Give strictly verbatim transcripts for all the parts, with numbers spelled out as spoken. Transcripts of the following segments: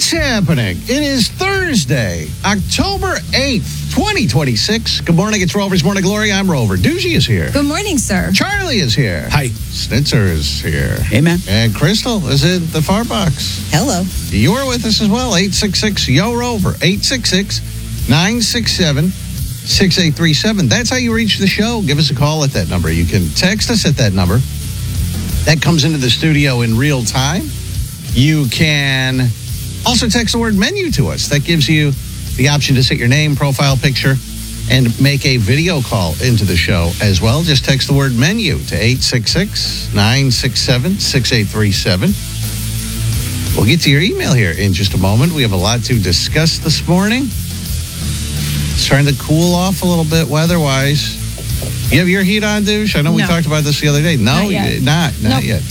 What's happening? It is Thursday, October eighth, twenty twenty-six. Good morning. It's Rover's Morning Glory. I'm Rover. Doogie is here. Good morning, sir. Charlie is here. Hi. Snitzer is here. Hey, man. And Crystal is in the far box. Hello. You're with us as well. eight six six, Y O Rover. eight six six, nine six seven, six eight three seven. That's how you reach the show. Give us a call at that number. You can text us at that number. That comes into the studio in real time. You can also text the word menu to us. That gives you the option to set your name, profile picture, and make a video call into the show as well. Just text the word menu to eight six six, nine six seven, six eight three seven. We'll get to your email here in just a moment. We have a lot to discuss this morning. It's starting to cool off a little bit weather-wise. You have your heat on, Douche? I know we No. talked about this the other day. No, Not yet. you- not, not Nope. yet.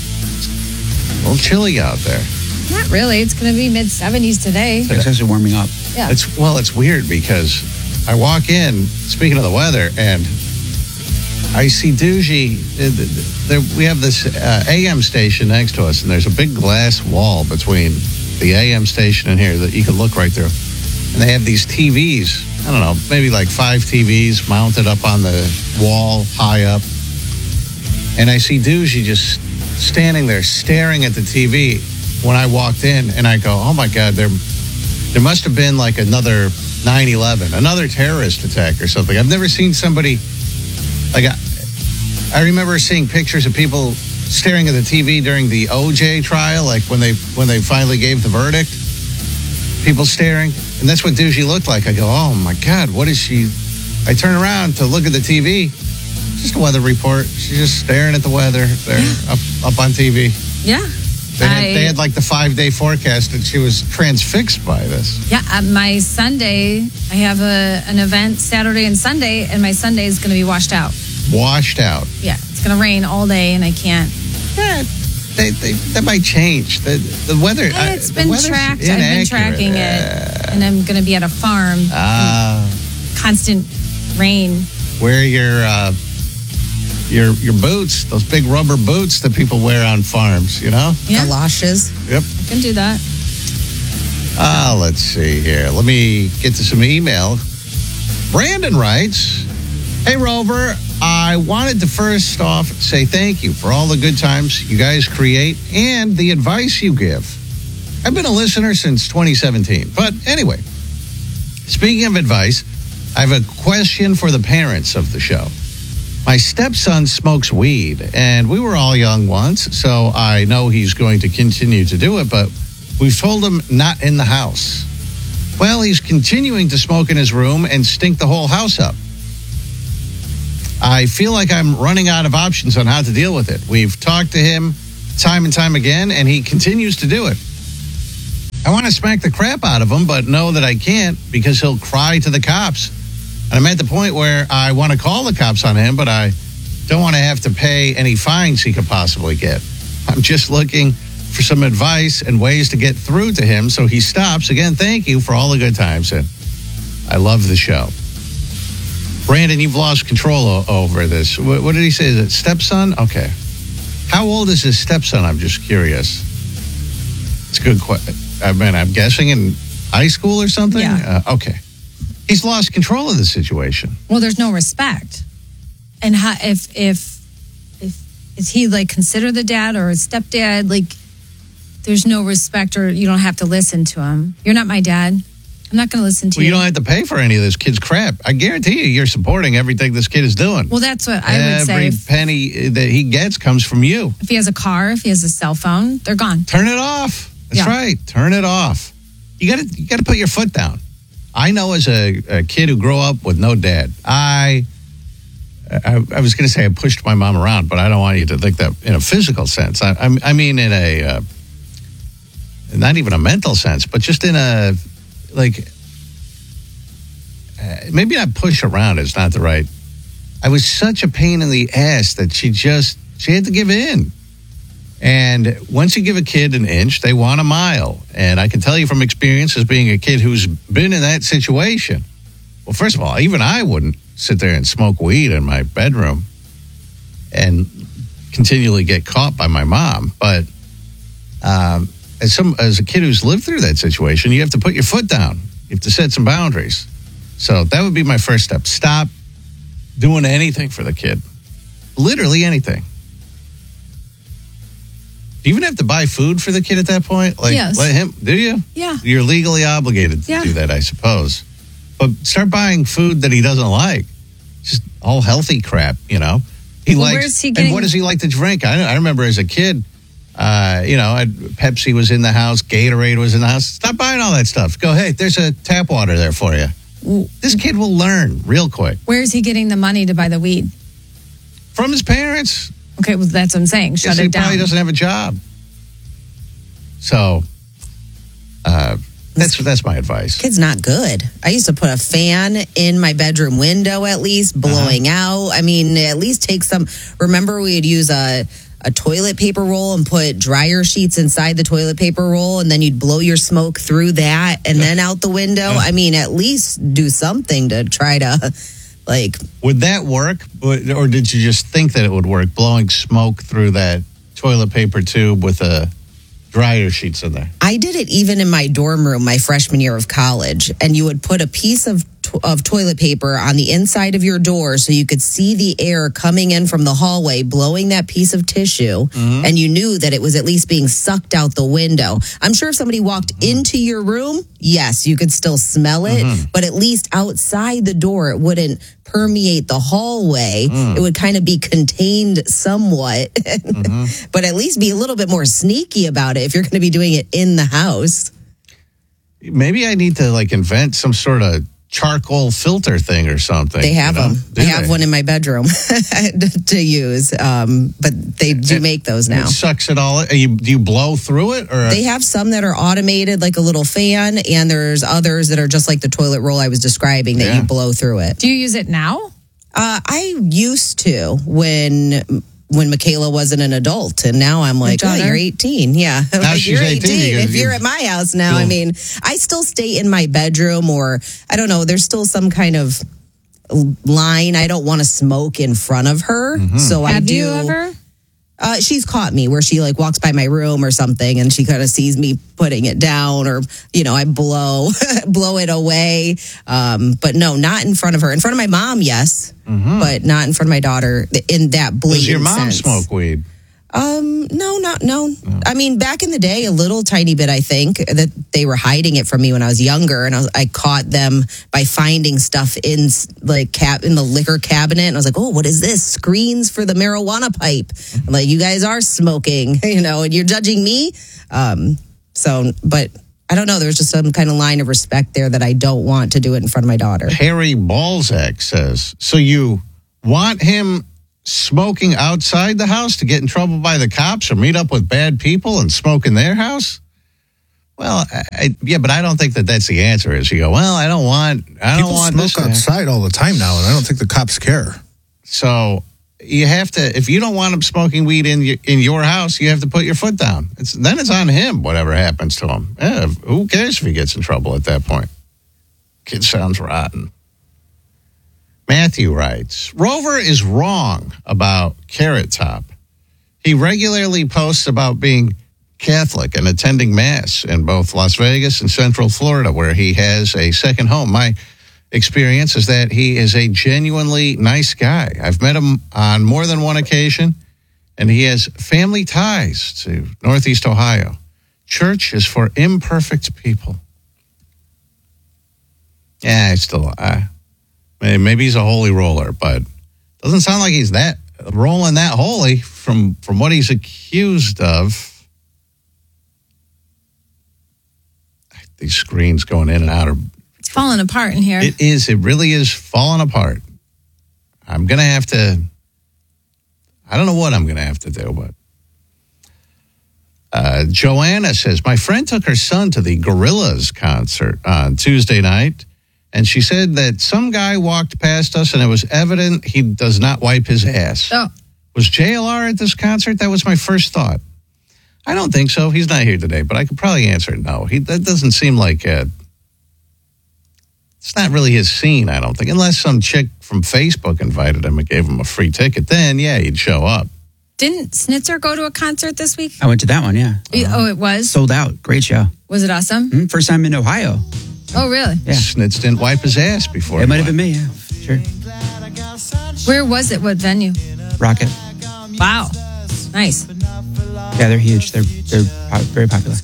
A little chilly out there. Not really. It's going to be mid seventies today. It's actually warming up. Yeah. It's well, it's weird because I walk in, speaking of the weather, and I see Doogie. uh, There, we have this uh, A M station next to us, and there's a big glass wall between the A M station and here that you can look right through. And they have these T Vs, I don't know, maybe like five T Vs mounted up on the wall high up. And I see Doogie just standing there staring at the T V when I walked in, and I go, oh my God, there, there must have been like another nine eleven, another terrorist attack or something. I've never seen somebody, like, I, I remember seeing pictures of people staring at the T V during the O J trial, like when they when they finally gave the verdict, people staring. And that's what Doogie looked like. I go, oh my God, what is she? I turn around to look at the T V. Just a weather report. She's just staring at the weather there up, up on T V. Yeah. They had, I- they had like the five-day forecast, and she was transfixed by this. Yeah, uh, my Sunday, I have a an event Saturday and Sunday, and my Sunday is going to be washed out. Washed out. Yeah, it's going to rain all day, and I can't. Yeah, they, they, that might change. The, the weather. And I- it's the been weather's tracked. I've been inaccurate. tracking it, and I'm going to be at a farm. Ah, Constant rain. wear your uh, your your boots, those big rubber boots that people wear on farms. You know. Yeah, Galoshes. Yep. I can do that. Ah, let's see here. Let me get to some email. Brandon writes, hey, Rover, I wanted to first off say thank you for all the good times you guys create and the advice you give. I've been a listener since twenty seventeen. But anyway, speaking of advice, I have a question for the parents of the show. My stepson smokes weed, and we were all young once, so I know he's going to continue to do it, but we've told him not in the house. Well, he's continuing to smoke in his room and stink the whole house up. I feel like I'm running out of options on how to deal with it. We've talked to him time and time again, and he continues to do it. I want to smack the crap out of him, but know that I can't because he'll cry to the cops. And I'm at the point where I want to call the cops on him, but I don't want to have to pay any fines he could possibly get. I'm just looking for some advice and ways to get through to him so he stops. Again, thank you for all the good times, and I love the show. Brandon, you've lost control o- over this. What, what did he say? Is it stepson? Okay. How old is his stepson? I'm just curious. It's a good question. I mean, I'm guessing in high school or something? Yeah. Uh, okay. He's lost control of the situation. Well, there's no respect. And how, if if if is he like consider the dad or a stepdad? Like, there's no respect, or you don't have to listen to him. You're not my dad. I'm not going to listen to Well, you. you don't have to pay for any of this kid's crap. I guarantee you, you're supporting everything this kid is doing. Well, that's what I would say. Every If, penny that he gets comes from you. if he has a car, if he has a cell phone, they're gone. Turn it off. That's Yeah. right. Turn it off. You got to you got to put your foot down. I know as a, a kid who grew up with no dad, I I, I was going to say I pushed my mom around, but I don't want you to think that in a physical sense. I, I, I mean in a uh, not even a mental sense, but just in a like uh, maybe not push around is not the right. I was such a pain in the ass that she just she had to give in. And once you give a kid an inch, they want a mile. And I can tell you from experience as being a kid who's been in that situation. Well, first of all, even I wouldn't sit there and smoke weed in my bedroom and continually get caught by my mom. But um, as some as a kid who's lived through that situation, you have to put your foot down. You have to set some boundaries. So that would be my first step. Stop doing anything for the kid. Literally anything. Do you even have to buy food for the kid at that point? Like, yes. Let him, do you? Yeah. You're legally obligated to yeah. do that, I suppose. But start buying food that he doesn't like. Just all healthy crap, you know? He well, likes, where's he getting... and what does he like to drink? I, I remember as a kid, uh, you know, I'd, Pepsi was in the house, Gatorade was in the house. Stop buying all that stuff. Go, hey, there's a tap water there for you. This kid will learn real quick. Where's he getting the money to buy the weed? From his parents. Okay, well, that's what I'm saying. Shut yes, it he down. He probably doesn't have a job. So, uh, that's that's my advice. Kid's not good. I used to put a fan in my bedroom window at least, blowing uh-huh. out. I mean, at least take some. Remember, we'd use a, a toilet paper roll and put dryer sheets inside the toilet paper roll, and then you'd blow your smoke through that and then out the window. Uh-huh. I mean, at least do something to try to, like. Would that work? Or did you just think that it would work, blowing smoke through that toilet paper tube with a dryer sheets in there? I did it even in my dorm room my freshman year of college, and you would put a piece of to- of toilet paper on the inside of your door so you could see the air coming in from the hallway, blowing that piece of tissue, mm-hmm. and you knew that it was at least being sucked out the window. I'm sure if somebody walked mm-hmm. into your room, yes, you could still smell it, mm-hmm. but at least outside the door, it wouldn't permeate the hallway. Mm. It would kind of be contained somewhat, mm-hmm. but at least be a little bit more sneaky about it if you're going to be doing it in the house. Maybe I need to like invent some sort of charcoal filter thing or something. They have you know? them. Do I have they? one in my bedroom to use, um, but they do it, make those now. It sucks it all. Are you, do you blow through it? Or they have some that are automated, like a little fan, and there's others that are just like the toilet roll I was describing that yeah. you blow through it. Do you use it now? Uh, I used to when when Michaela wasn't an adult, and now I'm like, oh, you're eighteen. Yeah, now like, she's you're eighteen. eighteen. You if you're at my house now, cool. I mean, I still stay in my bedroom, or I don't know. There's still some kind of line. I don't want to smoke in front of her, mm-hmm. so Have I do. you ever? Uh, she's caught me where she like walks by my room or something, and she kind of sees me putting it down, or you know, I blow blow it away. Um, but no, not in front of her. In front of my mom, yes, mm-hmm. but not in front of my daughter. In that blatant Does your mom sense. smoke weed? Um, no, not no. no. I mean, back in the day, a little tiny bit. I think that they were hiding it from me when I was younger, and I, was, I caught them by finding stuff in like cap in the liquor cabinet, and I was like, "Oh, what is this? Screens for the marijuana pipe." I'm like, you guys are smoking, you know, and you're judging me. Um, so, but I don't know. There's just some kind of line of respect there that I don't want to do it in front of my daughter. Harry Balzac says, "So you want him smoking outside the house to get in trouble by the cops or meet up with bad people and smoke in their house?" Well, I, I, yeah, but I don't think that that's the answer. Is you go, well, I don't want, I people don't want smoke this outside all the time now, and I don't think the cops care. So you have to, if you don't want him smoking weed in your, in your house, you have to put your foot down. It's, then it's on him, whatever happens to him. Yeah, who cares if he gets in trouble at that point? Kid sounds rotten. Matthew writes, Rover is wrong about Carrot Top. He regularly posts about being Catholic and attending Mass in both Las Vegas and Central Florida, where he has a second home. My experience is that he is a genuinely nice guy. I've met him on more than one occasion, and he has family ties to Northeast Ohio. Church is for imperfect people. Yeah, I still... I, Maybe he's a holy roller, but doesn't sound like he's that rolling that holy from from what he's accused of. These screens going in and out are it's falling apart in here. It is. It really is falling apart. I'm gonna have to. I don't know what I'm gonna have to do, but uh, Joanna says my friend took her son to the Gorillaz concert on Tuesday night. And she said that some guy walked past us and it was evident he does not wipe his ass. Oh. Was J L R at this concert? That was my first thought. I don't think so. He's not here today, but I could probably answer no. He, that doesn't seem like a, it's not really his scene, I don't think. Unless some chick from Facebook invited him and gave him a free ticket. Then, yeah, he'd show up. Didn't Snitzer go to a concert this week? I went to that one, yeah. Oh, it was? Sold out. Great show. Was it awesome? Mm, First time in Ohio. Oh, really? Yeah. Snitz didn't wipe his ass before. It he might have went. been me, yeah. Sure. Where was it? What venue? Rocket. Wow. Nice. Yeah, they're huge. They're they're po- very popular.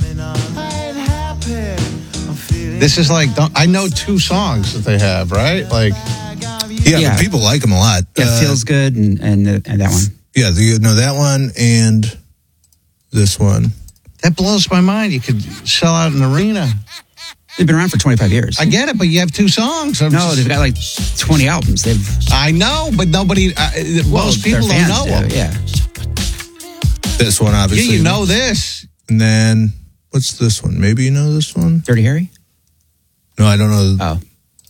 This is like, don't, I know two songs that they have, right? Like, Yeah, Yeah. but people like them a lot. Yeah, Uh, Feels Good and, and, uh, and that one. Yeah, the, you know that one and this one. that blows my mind. You could sell out an arena. They've been around for twenty-five years. I get it, but you have two songs. I'm no, just- they've got like twenty albums. They've I know, but nobody, uh, well, most their people don't fans know do, them. Yeah. This one, Yeah, obviously. you know this. And then, what's this one? Maybe you know this one? Dirty Harry? No, I don't know. Oh.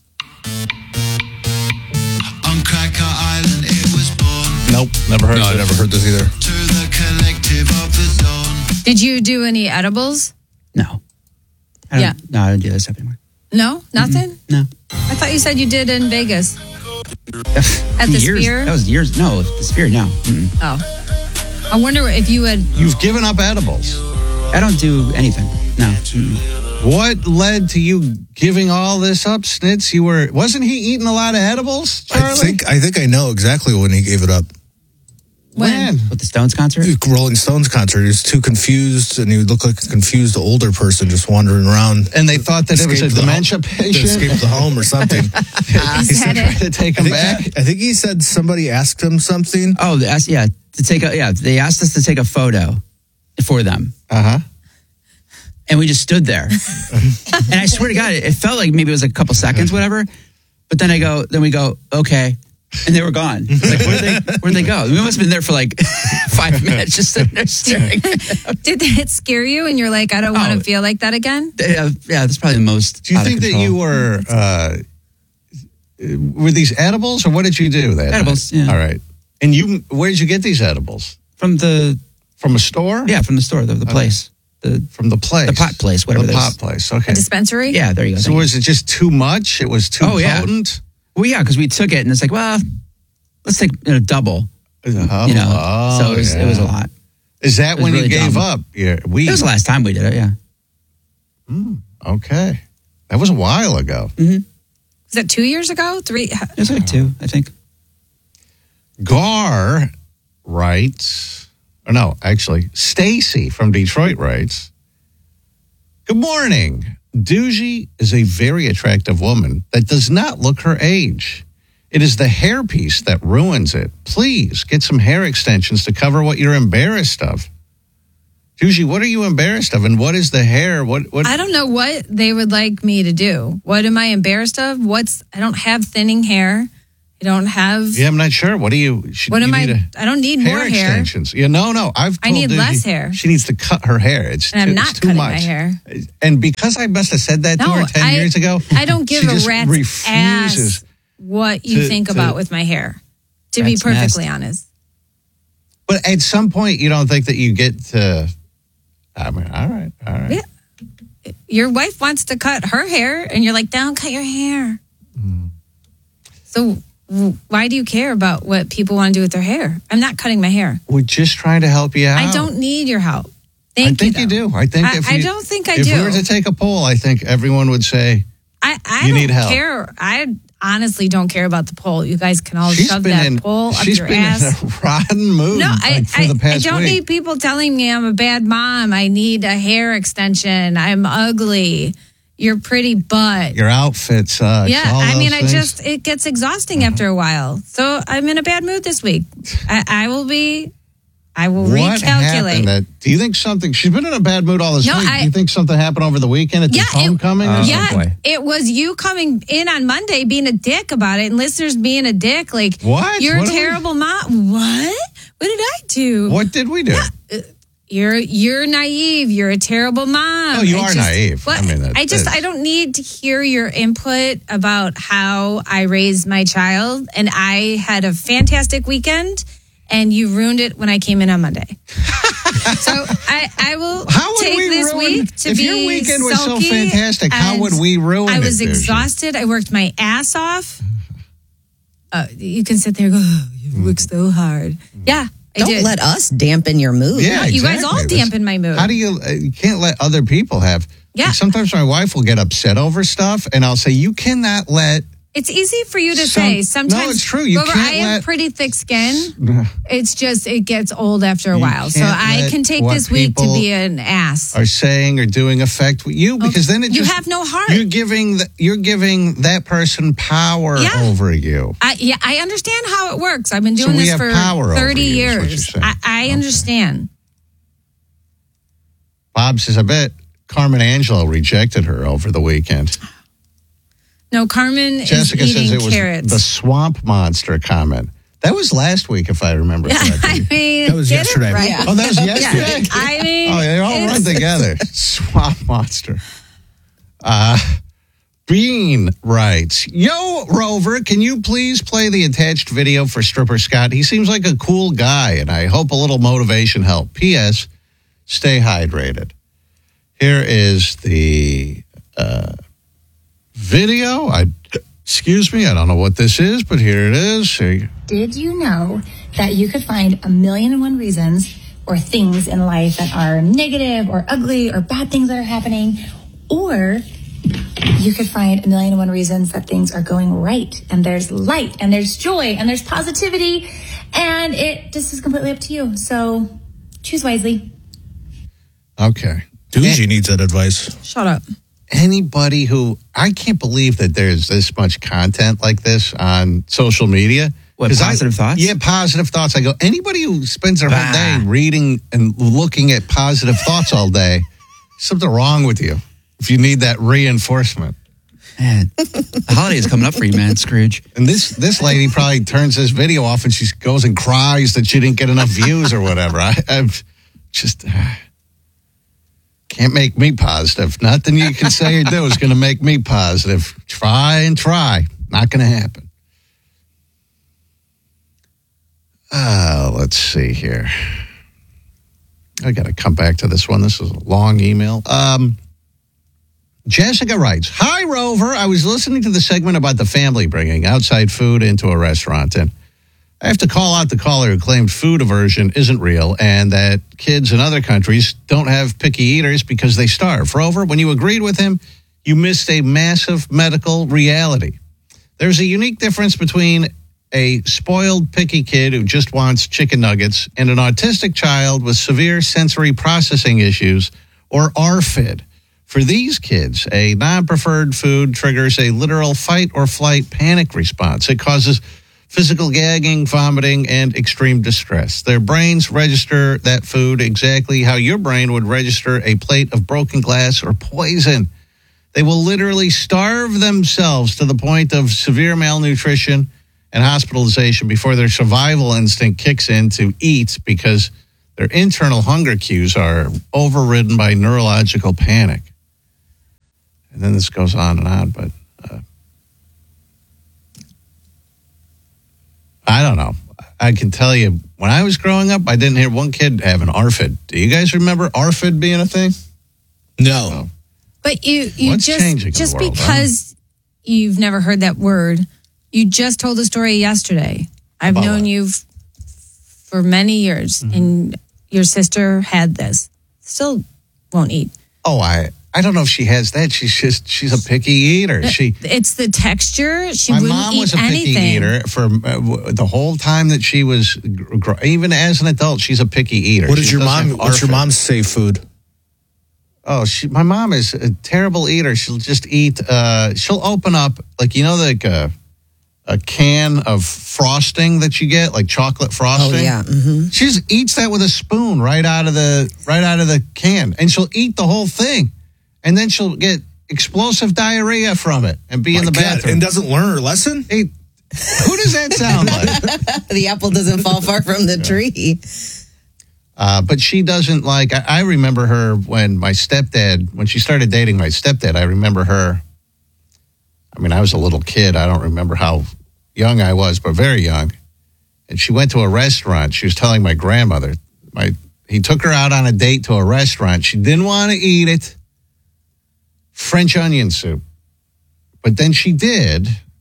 On Cracker Island it was born Nope, never heard No, of I it. never heard this either. to the collective of the dawn. Did you do any edibles? No. I don't, Yeah. No, I don't do this stuff anymore. No? Nothing? No. I thought you said you did in Vegas. At the years, Sphere? That was years. No, the Sphere, no. Mm-mm. Oh. I wonder if you had. You've given up edibles. I don't do anything. No. Mm-mm. What led to you giving all this up, Snitz? You were, wasn't he eating a lot of edibles, Charlie? I think I think I know exactly when he gave it up. When? With the Stones concert? The Rolling Stones concert. He was too confused, and he would look like a confused older person just wandering around. And they thought that it was a Escaped the dementia home- patient? Escaped the home or something. Is He said that try it? to take I him think, back. I think he said somebody asked him something. Oh, they asked, yeah, to take a, yeah, they asked us to take a photo for them. Uh-huh. And we just stood there. And I swear to God, it, it felt like maybe it was a couple seconds, whatever. But then I go, then we go, okay. And they were gone. Like, where'd they, where'd they go? We must have been there for like five minutes just sitting there staring. Did that scare you? And you're like, I don't want Oh. to feel like that again? Yeah, yeah, that's probably the most. Do you out of think that control. you were, uh, were these edibles or what did you do that Edibles, night? yeah. All right. And you, where did you get these edibles? From the, From a store? yeah, from the store, the, the place. The, From the place? The pot place, whatever The that pot is. place, okay. A dispensary? yeah, there you go. So Thank you. was it just too much? It was too Oh, yeah. potent? Well, yeah, because we took it and it's like, well, let's take you know, double. Oh, You know, oh, so it was, it was a yeah. lot. Is that was when really you gave dumb. up? Yeah, we. It was the last time we did it, yeah. Okay. That was a while ago. Was that two years ago? Three? It was like two, I think. Gar writes, or no, actually, Stacy from Detroit writes, good morning. Doogie is a very attractive woman that does not look her age. It is the hairpiece that ruins it. Please get some hair extensions to cover what you're embarrassed of. Doogie, what are you embarrassed of? And what is the hair? What? what? I don't know what they would like me to do. What am I embarrassed of? What's, I don't have thinning hair. I don't have, Yeah, I'm not sure. What do you? Should, what you am I, need a- I don't need hair more hair. extensions. Yeah, no, no. I've I told need Doogie less hair. She needs to cut her hair. It's And I'm too, not it's too cutting much. my hair. And because I must have said that to No, her ten I, years ago, I don't give she a just rat's refuses. ass what you to- think to- about with my hair, to be Rat's perfectly nest. honest. But at some point, you don't think that you get to. I mean, all right, all right. Yeah. Your wife wants to cut her hair, and you're like, don't cut your hair. Mm. So w- why do you care about what people want to do with their hair? I'm not cutting my hair. We're just trying to help you out. I don't need your help. I Thank think you, though. do. I think I- if I you, don't think I if do. we were to take a poll, I think everyone would say I, I You don't need help. care. I honestly don't care about the poll. You guys can all she's shove been that in. poll up She's your been ass. in a rotten mood. No, like, I, for I, the I past don't week. need people telling me I'm a bad mom. I need a hair extension. I'm ugly. You're pretty butt. Your outfit sucks. Yeah, all I mean, those I things. just, it gets exhausting after a while. So I'm in a bad mood this week. I, I will be, I will What recalculate. happened? That, do you think something? She's been in a bad mood all this No, week. I- do you think something happened over the weekend at Yeah, this it- homecoming? or Uh, something? Yeah, boy. it was you coming in on Monday being a dick about it, and listeners being a dick. Like, What? You're What a did we- terrible mom. What? What did I do? What did we do? You're you're naive. You're a terrible mom. No, you I are just- naive. What? I mean, that- I just that's- I don't need to hear your input about how I raised my child, and I had a fantastic weekend, and you ruined it when I came in on Monday. So I I will How would take we this ruin- week to if be your weekend was so sulky, fantastic, how and would we ruin I it, was Doogie? exhausted. I worked my ass off. Uh, you can sit there and go, oh, you worked so hard. Yeah, I Don't did. let us dampen your mood. Yeah, You guys all exactly. dampen my mood. How do you? Uh, you can't let other people have. Yeah. Like, sometimes my wife will get upset over stuff, and I'll say, "You cannot let." It's easy for you to Some- say. no, Sometimes it's true. You Rover, can't I have let- pretty thick skin. It's just it gets old after a You while. So can't I let can take what this week to people be an ass. Are saying or doing affect you because then it You just have no heart. You're giving the, you're giving that person power Yeah. over you. I, yeah, I understand how it works. I've been So doing we this have for power over thirty you, is what you're years. saying. I, I Okay. understand. Bob says, "I bet Carmen Angelo rejected her over the weekend." No, Carmen Jessica is eating says it was carrots. the swamp monster comment. That was last week, if I remember I correctly. mean, That was get it yesterday. right. Oh, that was yesterday. I mean, Oh, they all it's- run together. Swamp monster. Uh, Bean writes, "Yo, Rover, can you please play the attached video for Stripper Scott? He seems like a cool guy, and I hope a little motivation help. P S. Stay hydrated." Here is the uh, video. I excuse me, I don't know what this is, but here it is. Here you- Did you know that you could find a million and one reasons or things in life that are negative or ugly or bad things that are happening? Or you could find a million and one reasons that things are going right and there's light and there's joy and there's positivity and it just is completely up to you. So choose wisely. Okay. Doogie needs that advice. Shut up. Anybody who I can't believe that there's this much content like this on social media. What, 'Cause I- positive thoughts? Yeah, positive thoughts. I go, anybody who spends their whole Bah. day reading and looking at positive thoughts all day, something wrong with you if you need that reinforcement. Man, the holiday is coming up for you, man, Scrooge. And this this lady probably turns this video off and she goes and cries that she didn't get enough views or whatever. I, I'm just uh, can't make me positive. Nothing you can say or do is going to make me positive. Try and try. Not going to happen. Uh, let's see here. I got to come back to this one. This is a long email. Um, Jessica writes, "Hi, Rover. I was listening to the segment about the family bringing outside food into a restaurant, and I have to call out the caller who claimed food aversion isn't real and that kids in other countries don't have picky eaters because they starve. Rover, when you agreed with him, you missed a massive medical reality. There's a unique difference between a spoiled, picky kid who just wants chicken nuggets and an autistic child with severe sensory processing issues, or A R F I D. For these kids, a non-preferred food triggers a literal fight or flight panic response. It causes physical gagging, vomiting, and extreme distress. Their brains register that food exactly how your brain would register a plate of broken glass or poison. They will literally starve themselves to the point of severe malnutrition and hospitalization before their survival instinct kicks in to eat because their internal hunger cues are overridden by neurological panic." And then this goes on and on, but uh, I don't know. I can tell you, when I was growing up, I didn't hear one kid have an A R F I D. Do you guys remember A R F I D being a thing? No. But you, you What's changing in just the just world, because you've never heard that word, you just told a story yesterday. I've About known what? you f- for many years, Mm-hmm. and your sister had this. Still won't eat. Oh, I I don't know if she has that. She's just she's a picky eater. She It's the texture. She my wouldn't mom eat was a picky anything. eater for uh, w- the whole time that she was gr- gr- even as an adult. She's a picky eater. What is She your doesn't mom? have What's your A R F I D. mom's safe food? Oh, she, my mom is a terrible eater. She'll just eat. Uh, she'll open up like you know like a, a can of frosting that you get, like chocolate Oh, frosting. yeah. hmm She just eats that with a spoon right out of the right out of the can, and she'll eat the whole thing, and then she'll get explosive diarrhea from it and be in the My God, bathroom. and doesn't learn her lesson? Hey, who does that sound like? The apple doesn't fall far from the tree. Uh, but she doesn't like. I, I remember her when my stepdad, when she started dating my stepdad. I remember her. I mean, I was a little kid. I don't remember how young I was, but very young. And she went to a restaurant. She was telling my grandmother, my he took her out on a date to a restaurant. She didn't want to eat it. French onion soup. But then she did.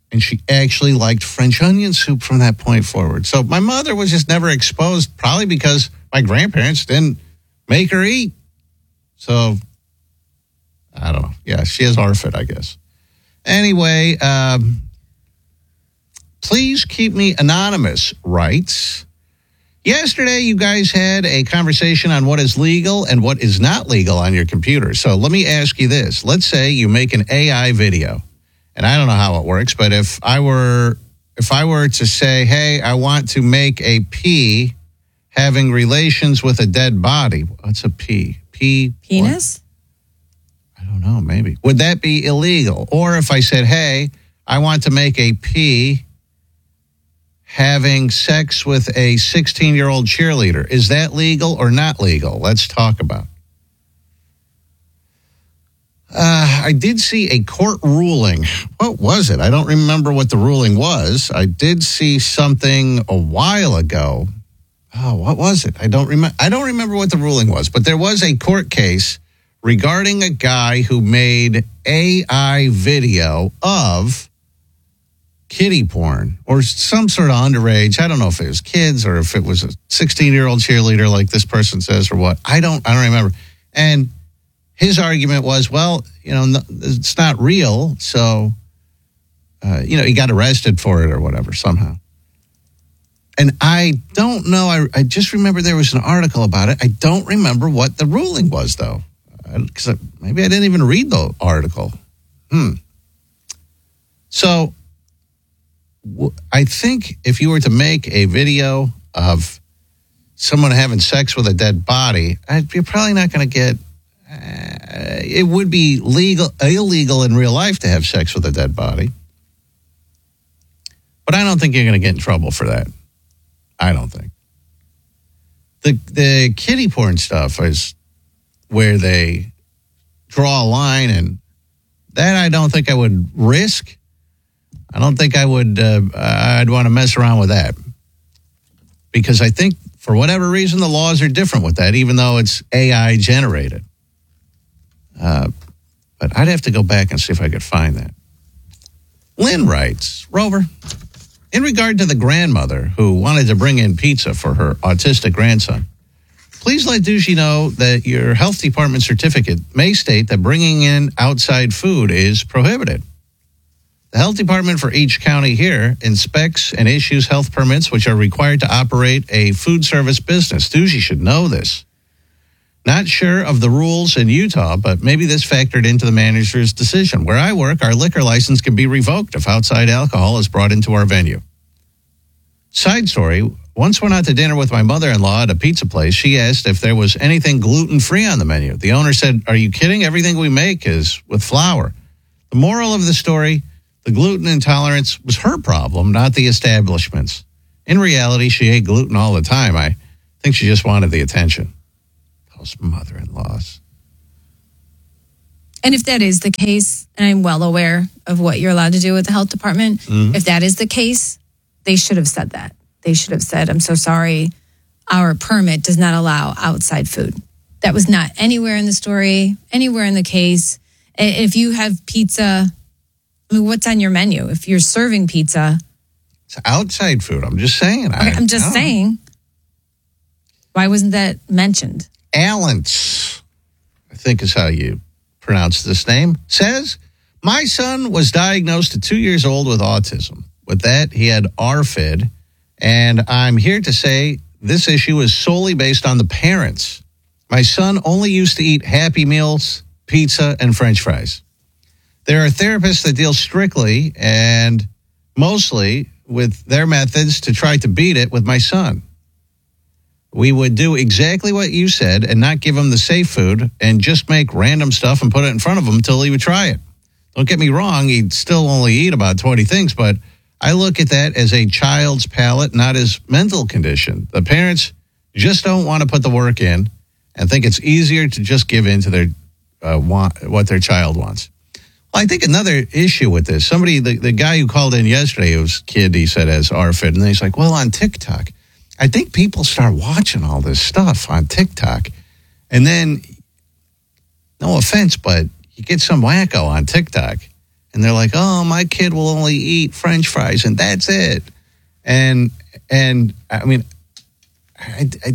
And she actually liked French onion soup from that point forward. So my mother was just never exposed, probably because my grandparents didn't make her eat. So, I don't know. Yeah, she has R F I D, I guess. Anyway, um, please keep me anonymous, writes. Yesterday, you guys had a conversation on what is legal and what is not legal on your computer. So let me ask you this. Let's say you make an A I video. And I don't know how it works, but if I were if I were to say, hey, I want to make a P having relations with a dead body. What's a P? P? Penis? What? I don't know, maybe. Would that be illegal? Or if I said, hey, I want to make a P having sex with a sixteen-year-old cheerleader. Is that legal or not legal? Let's talk about it. Uh, I did see a court ruling. What was it? I don't remember what the ruling was. I did see something a while ago. Oh, what was it? I don't remember. I don't remember what the ruling was, but there was a court case regarding a guy who made A I video of kiddie porn or some sort of underage. I don't know if it was kids or if it was a sixteen-year-old cheerleader like this person says or what. I don't. I don't remember. And his argument was, well, you know, no, it's not real, so, uh, you know, he got arrested for it or whatever somehow. And I don't know. I, I just remember there was an article about it. I don't remember what the ruling was, though, because maybe I didn't even read the article. Hmm. So w- I think if you were to make a video of someone having sex with a dead body, I'd, you're probably not going to get. Uh, it would be legal, illegal in real life to have sex with a dead body. But I don't think you're going to get in trouble for that. I don't think. The the kiddie porn stuff is where they draw a line, and that I don't think I would risk. I don't think I would, uh, I'd want to mess around with that. Because I think for whatever reason, the laws are different with that, even though it's A I generated. Uh, but I'd have to go back and see if I could find that. Lynn writes, Rover, in regard to the grandmother who wanted to bring in pizza for her autistic grandson, please let Doogie know that your health department certificate may state that bringing in outside food is prohibited. The health department for each county here inspects and issues health permits which are required to operate a food service business. Doogie should know this. Not sure of the rules in Utah, but maybe this factored into the manager's decision. Where I work, our liquor license can be revoked if outside alcohol is brought into our venue. Side story, once went out to dinner with my mother-in-law at a pizza place. She asked if there was anything gluten-free on the menu. The owner said, are you kidding? Everything we make is with flour. The moral of the story, the gluten intolerance was her problem, not the establishment's. In reality, she ate gluten all the time. I think she just wanted the attention. Those mother-in-laws. And if that is the case, and I'm well aware of what you're allowed to do with the health department, mm-hmm. if that is the case, they should have said that. They should have said, I'm so sorry, our permit does not allow outside food. That was not anywhere in the story, anywhere in the case. If you have pizza, I mean, what's on your menu? If you're serving pizza. It's outside food. I'm just saying. Okay, I, I'm just no. saying. Why wasn't that mentioned? Allens, I think is how you pronounce this name, says, my son was diagnosed at two years old with autism. With that, he had R F I D, and I'm here to say this issue is solely based on the parents. My son only used to eat Happy Meals, pizza, and French fries. There are therapists that deal strictly and mostly with their methods to try to beat it with my son. We would do exactly what you said and not give him the safe food and just make random stuff and put it in front of him until he would try it. Don't get me wrong, he'd still only eat about twenty things, but I look at that as a child's palate, not his mental condition. The parents just don't want to put the work in and think it's easier to just give in to their uh, want, what their child wants. Well, I think another issue with this, somebody, the, the guy who called in yesterday, it was a kid, he said, has R F I D, and he's like, well, on TikTok, I think people start watching all this stuff on TikTok, and then, no offense, but you get some wacko on TikTok, And they're like, oh, my kid will only eat French fries and that's it. And, and I mean, I, I,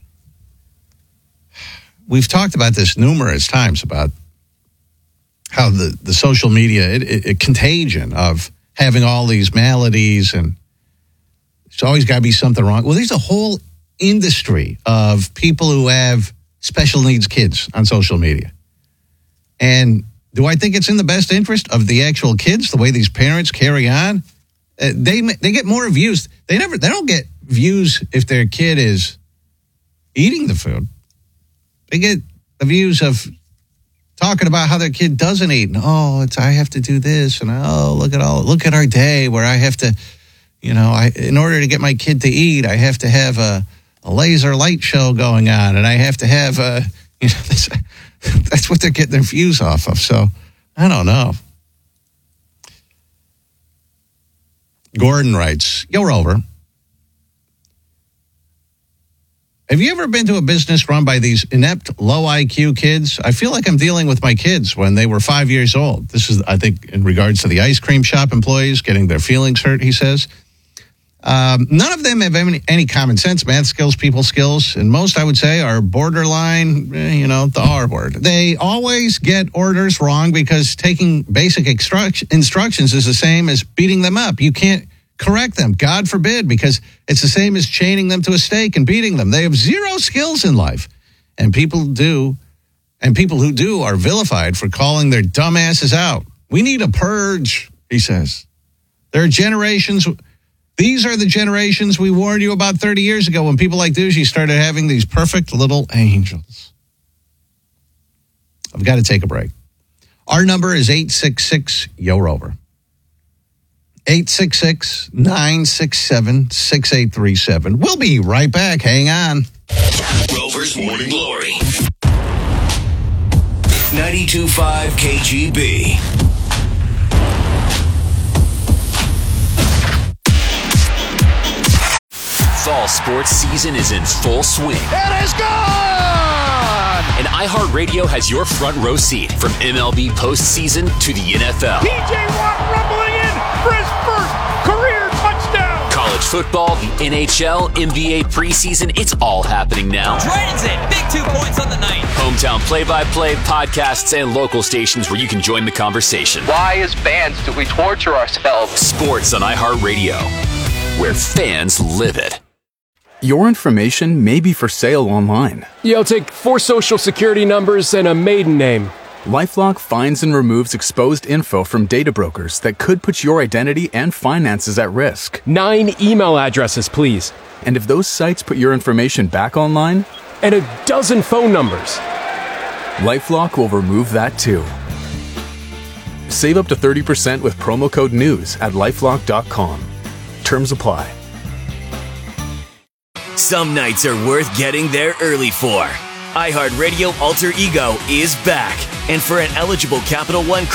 we've talked about this numerous times about how the, the social media, it, it, it contagion of having all these maladies and there's always got to be something wrong. Well, there's a whole industry of people who have special needs kids on social media. And do I think it's in the best interest of the actual kids, the way these parents carry on? Uh, they they get more views. They never they don't get views if their kid is eating the food. They get the views of talking about how their kid doesn't eat. And, oh, it's I have to do this, and oh, look at all look at our day where I have to, you know, I in order to get my kid to eat, I have to have a, a laser light show going on, and I have to have a, you know, this, that's what they're getting their views off of. So I don't know. Gordon writes, Yo, Rover, have you ever been to a business run by these inept, low I Q kids? I feel like I'm dealing with my kids when they were five years old. This is, I think, in regards to the ice cream shop employees getting their feelings hurt, he says. Um, none of them have any, any common sense, math skills, people skills, and most, I would say, are borderline, eh, you know, the R word. They always get orders wrong because taking basic instruct- instructions is the same as beating them up. You can't correct them, God forbid, because it's the same as chaining them to a stake and beating them. They have zero skills in life, and people do, and people who do are vilified for calling their dumbasses out. We need a purge, he says. There are generations... These are the generations we warned you about thirty years ago when people like Doogie started having these perfect little angels. I've got to take a break. Our number is eight six six, Y O, Rover. eight six six, nine six seven, six eight three seven. We'll be right back. Hang on. Rover's Morning Glory. ninety-two point five K G B. Fall sports season is in full swing. It is gone! And iHeartRadio has your front row seat from M L B postseason to the N F L. T J Watt rumbling in for his first career touchdown! College football, the N H L, N B A preseason, it's all happening now. Drayton's in. Big two points on the night. Hometown play-by-play, podcasts, and local stations where you can join the conversation. Why, as fans, do we torture ourselves? Sports on iHeartRadio, where fans live it. Your information may be for sale online. Yeah, I'll take four social security numbers and a maiden name. LifeLock finds and removes exposed info from data brokers that could put your identity and finances at risk. Nine email addresses, please. And if those sites put your information back online? And a dozen phone numbers. LifeLock will remove that too. Save up to thirty percent with promo code NEWS at LifeLock dot com. Terms apply. Some nights are worth getting there early for. iHeartRadio Alter Ego is back. And for an eligible Capital One